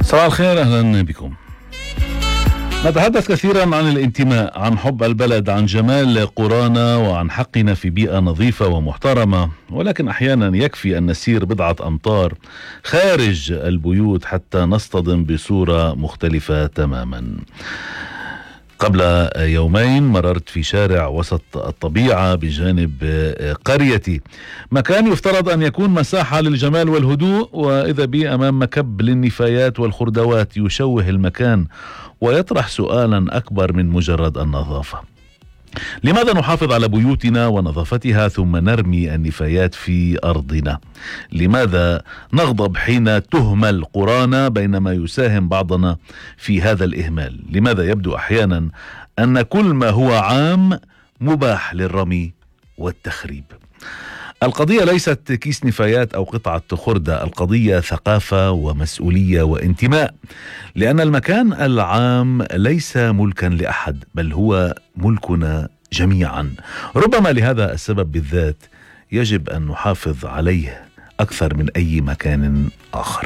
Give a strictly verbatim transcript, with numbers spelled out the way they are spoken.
صباح الخير، أهلا بكم. نتحدث كثيرا عن الانتماء، عن حب البلد، عن جمال قرانا، وعن حقنا في بيئة نظيفة ومحترمة، ولكن أحيانا يكفي أن نسير بضعة أمتار خارج البيوت حتى نصطدم بصورة مختلفة تماما. قبل يومين مررت في شارع وسط الطبيعة بجانب قريتي، مكان يفترض أن يكون مساحة للجمال والهدوء، وإذا بي أمام مكب للنفايات والخردوات يشوه المكان ويطرح سؤالا أكبر من مجرد النظافة. لماذا نحافظ على بيوتنا ونظافتها ثم نرمي النفايات في أرضنا؟ لماذا نغضب حين تهمل قرانا بينما يساهم بعضنا في هذا الإهمال؟ لماذا يبدو أحيانا أن كل ما هو عام مباح للرمي والتخريب؟ القضية ليست كيس نفايات أو قطعة خردة، القضية ثقافة ومسؤولية وانتماء، لأن المكان العام ليس ملكا لأحد، بل هو ملكنا جميعا. ربما لهذا السبب بالذات يجب أن نحافظ عليه أكثر من أي مكان آخر.